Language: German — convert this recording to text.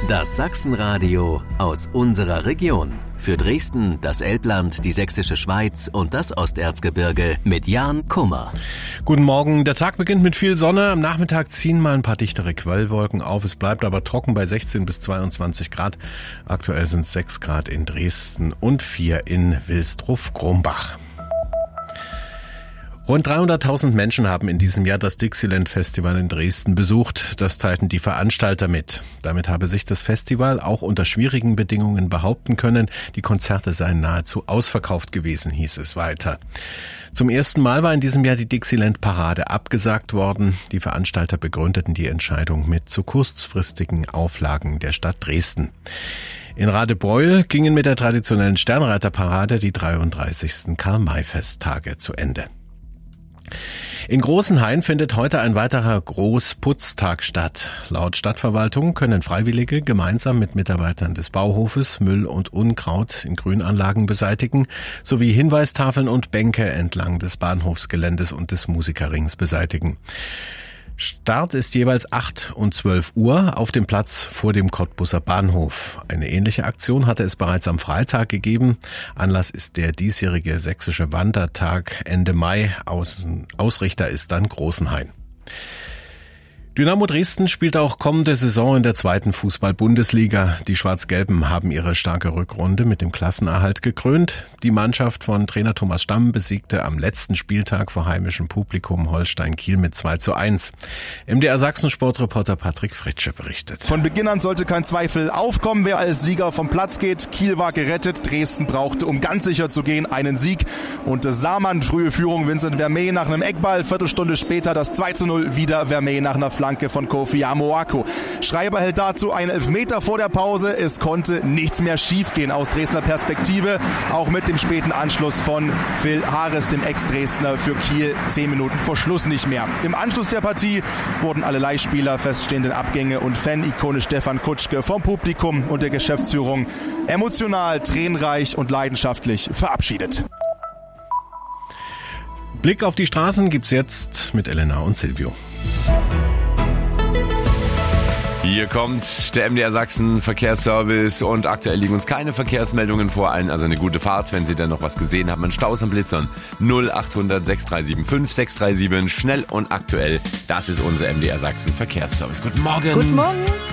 Das Sachsenradio aus unserer Region. Für Dresden, das Elbland, die Sächsische Schweiz und das Osterzgebirge mit Jan Kummer. Guten Morgen. Der Tag beginnt mit viel Sonne. Am Nachmittag ziehen mal ein paar dichtere Quellwolken auf. Es bleibt aber trocken bei 16 bis 22 Grad. Aktuell sind es 6 Grad in Dresden und 4 in Wilsdruff-Grumbach. Rund 300.000 Menschen haben in diesem Jahr das Dixieland Festival in Dresden besucht. Das teilten die Veranstalter mit. Damit habe sich das Festival auch unter schwierigen Bedingungen behaupten können. Die Konzerte seien nahezu ausverkauft gewesen, hieß es weiter. Zum ersten Mal war in diesem Jahr die Dixieland Parade abgesagt worden. Die Veranstalter begründeten die Entscheidung mit zu kurzfristigen Auflagen der Stadt Dresden. In Radebeul gingen mit der traditionellen Sternreiterparade die 33. Karl-May-Festtage zu Ende. In Großenhain findet heute ein weiterer Großputztag statt. Laut Stadtverwaltung können Freiwillige gemeinsam mit Mitarbeitern des Bauhofes Müll und Unkraut in Grünanlagen beseitigen, sowie Hinweistafeln und Bänke entlang des Bahnhofsgeländes und des Musikerrings beseitigen. Start ist jeweils 8 und 12 Uhr auf dem Platz vor dem Cottbuser Bahnhof. Eine ähnliche Aktion hatte es bereits am Freitag gegeben. Anlass ist der diesjährige Sächsische Wandertag Ende Mai. Ausrichter ist dann Großenhain. Dynamo Dresden spielt auch kommende Saison in der 2. Fußball-Bundesliga. Die Schwarz-Gelben haben ihre starke Rückrunde mit dem Klassenerhalt gekrönt. Die Mannschaft von Trainer Thomas Stamm besiegte am letzten Spieltag vor heimischem Publikum Holstein Kiel mit 2:1. MDR Sachsen-Sportreporter Patrick Fritsche berichtet. Von Beginn an sollte kein Zweifel aufkommen, wer als Sieger vom Platz geht. Kiel war gerettet, Dresden brauchte, um ganz sicher zu gehen, einen Sieg. Und Saarmann, frühe Führung, Vincent Vermey nach einem Eckball, Viertelstunde später das 2:0, wieder Vermey nach einer Flanke von Kofi Amoako. Schreiber hält dazu einen Elfmeter vor der Pause. Es konnte nichts mehr schiefgehen aus Dresdner Perspektive. Auch mit dem späten Anschluss von Phil Harris, dem Ex-Dresdner, für Kiel 10 Minuten vor Schluss nicht mehr. Im Anschluss der Partie wurden alle Leihspieler, feststehenden Abgänge und Fan-Ikone Stefan Kutschke vom Publikum und der Geschäftsführung emotional, tränenreich und leidenschaftlich verabschiedet. Blick auf die Straßen gibt's jetzt mit Elena und Silvio. Hier kommt der MDR Sachsen Verkehrsservice und aktuell liegen uns keine Verkehrsmeldungen vor. Also eine gute Fahrt, wenn Sie dann noch was gesehen haben. Ein Staus am Blitzern 0800 6375 637. Schnell und aktuell, das ist unser MDR Sachsen Verkehrsservice. Guten Morgen. Guten Morgen.